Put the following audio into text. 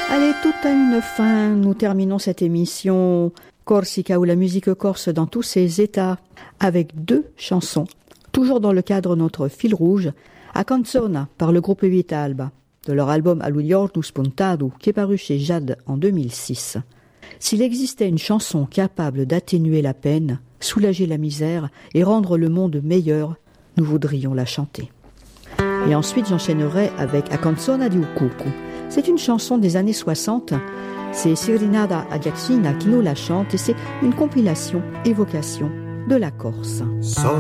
Allez, tout a une fin. Nous terminons cette émission Corsica ou la musique corse dans tous ses états avec 2 chansons, toujours dans le cadre de notre fil rouge, A Canzona par le groupe Vitalba, de leur album A Lugliorno Spuntado qui est paru chez Jade en 2006. S'il existait une chanson capable d'atténuer la peine, soulager la misère et rendre le monde meilleur, nous voudrions la chanter. Et ensuite j'enchaînerai avec A Canzona di Ukuku. C'est une chanson des années 60, c'est Sirinada Ajaxina qui nous la chante et c'est une compilation évocation de la Corse.